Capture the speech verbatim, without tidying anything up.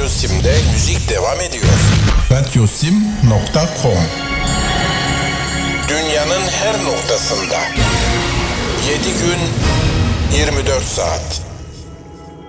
Radyo Sim'de müzik devam ediyor. radyosim nokta com Dünyanın her noktasında. yedi gün, yirmi dört saat.